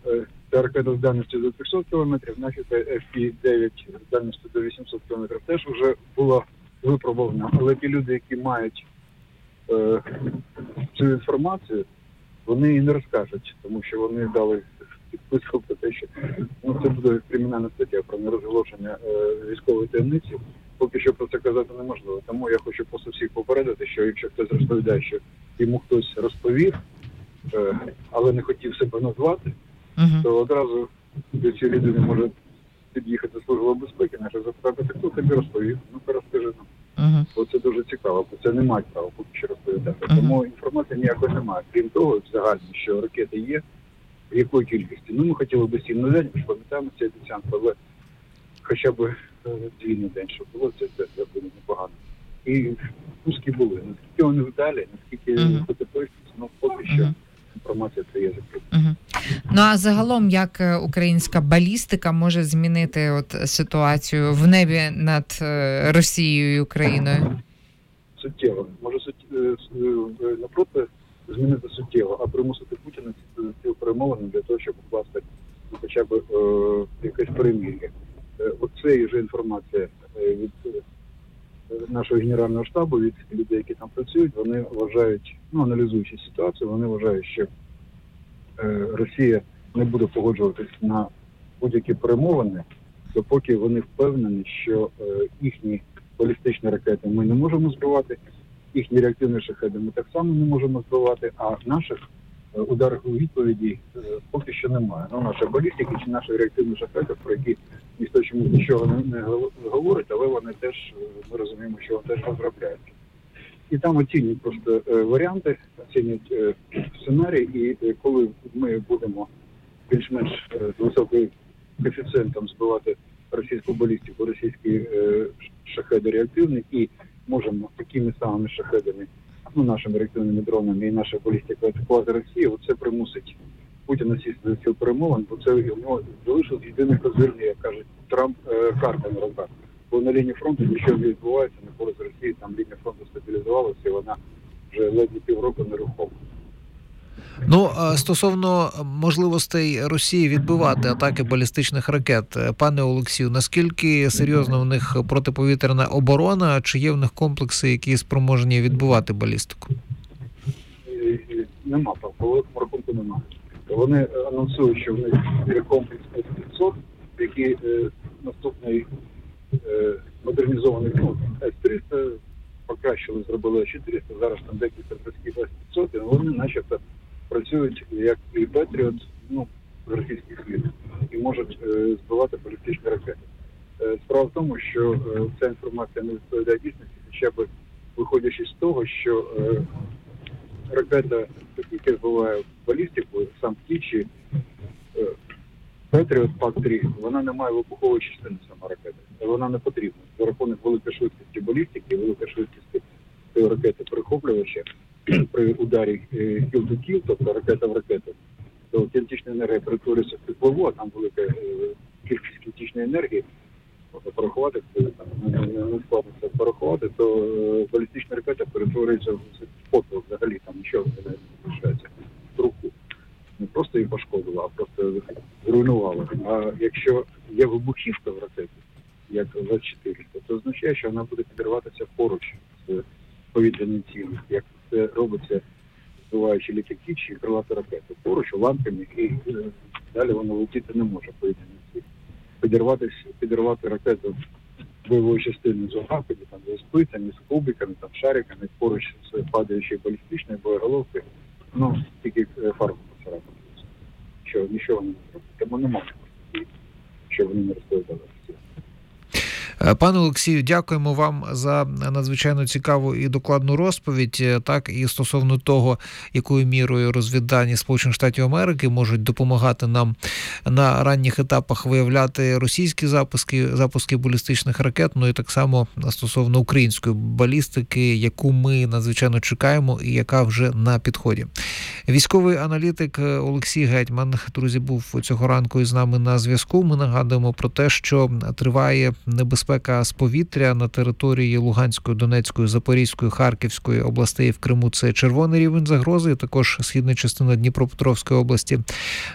Ця ракета з дальністю до 300 км, наші FP-9 з дальністю до 800 км теж вже була випробована. Але ті люди, які мають цю інформацію, вони її не розкажуть, тому що вони дали підписку про те, що це буде кримінальна стаття про нерозголошення військової таємниці. Поки що про це казати неможливо. Тому я хочу просто всіх попередити, що якщо хтось розповідає, що йому хтось розповів, але не хотів себе назвати, то одразу до цієї людини може під'їхати Служба безпеки, наша запитати, хто тобі розповів, розкажи нам. Бо це дуже цікаво, бо це не мають права поки що розповідати. Тому інформації ніякої немає. Крім того, взагалі, що ракети є, в якої кількості. Ми хотіли б 7 на день, ми ж пам'ятаємо ці обіцянки, але хоча б 2 на день, щоб було, це буде непогано. І пуски були. Наскільки вони вдалі, наскільки потепись, поки що інформація це є закрита. Ну а загалом, як українська балістика може змінити ситуацію в небі над Росією і Україною? Суттєво. Може напроти змінити суттєво, а примусити Путіна ці перемовини для того, щоб укласти хоча б якесь перемир'я. Оце вже інформація від нашого Генерального штабу, від людей, які там працюють, вони вважають, аналізуючи ситуацію, вони вважають, що Росія не буде погоджуватись на будь-які перемовини, допоки вони впевнені, що їхні балістичні ракети ми не можемо збивати, їхні реактивні шахеди ми так само не можемо збивати, а наших ударів у відповіді поки що немає. Наші балістики чи наші реактивні шахеди, про які ніхто чомусь нічого не говорить, але вони теж, ми розуміємо, що вони теж розробляються. І там оцінюють просто варіанти, оцінюють сценарій, і коли ми будемо більш-менш з високим коефіцієнтом збивати російську балістику, російські шахеди реактивні, і можемо такими самими шахедами, нашими реактивними дронами і наша балістика атакувати Росію, це примусить Путіна сісти за цю перемовин, бо це у нього залишилось єдине козирне, як кажуть, Трамп, карта на руках. Бо на лінії фронту нічого не відбувається, навколо з Росії, там лінія фронту стабілізувалася, і вона вже ледве півроку нерухома. Стосовно можливостей Росії відбивати атаки балістичних ракет, пане Олексію, наскільки серйозно в них протиповітряна оборона, чи є в них комплекси, які спроможні відбивати балістику? Нема, по великому рахунку немає. Вони анонсують, що в них є комплекс С-500, який наступний модернізований С-300, покращили, зробили С-400, зараз там декілька зразків С-500, і вони начебто працюють як і Петріот, з російських слід, і можуть збивати балістичні ракети. Справа в тому, що ця інформація не відповідає дійсності, хоча б виходячи з того, що ракета, яка збиває балістику, сам птічі, Петріот ПАК-3, вона не має вибухової частини сама ракета. Вона не потрібна. За рахунок великої швидкості балістики, великої швидкості цієї ракети перехоплювача, при ударі kill-to-kill, тобто ракета в ракету, то кінетична енергія перетворюється в теплову, а там велика кількість кінетичної енергії, порахувати, не складно це порахувати, то балістична ракета перетворюється в попіл взагалі, там нічого не залишається в руку. Не просто її пошкодила, а просто зруйнувала. А якщо є вибухівка в ракеті, як С-400, то означає, що вона буде підриватися поруч з повітряним цілем, як це робиться, збиваючи літаки чи крилаті ракети. Поруч уламками, і далі воно летіти не може повітряним цілем. Підірвати ракету бойової частини з уламками, там, з спицями, з кубиками, там, шариками, поруч з падаючою балістичною боєголовкою, тільки фарбу поцарапати. Що нічого не зробить. Тому не можна, що вони не розповідали. Пане Олексію, дякуємо вам за надзвичайно цікаву і докладну розповідь. Так, і стосовно того, якою мірою розвіддані Сполучених Штатів Америки можуть допомагати нам на ранніх етапах виявляти російські запуски балістичних ракет, і так само стосовно української балістики, яку ми надзвичайно чекаємо і яка вже на підході. Військовий аналітик Олексій Гетьман, друзі, був цього ранку із нами на зв'язку. Ми нагадуємо про те, що триває небезпека з повітря на території Луганської, Донецької, Запорізької, Харківської областей. В Криму це червоний рівень загрози, також східна частина Дніпропетровської області.